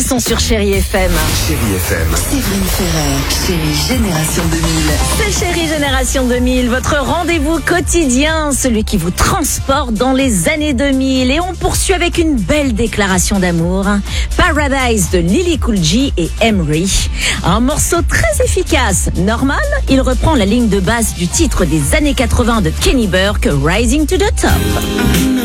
son sur Chérie FM. Chérie FM. Séverine Ferrer, Chérie Génération 2000. C'est Chérie Génération 2000, votre rendez-vous quotidien, celui qui vous transporte dans les années 2000. Et on poursuit avec une belle déclaration d'amour. Paradise de Lily Cool J et Emery. Un morceau très efficace. Normal, il reprend la ligne de base du titre des années 80 de Kenny Burke, Rising to the Top.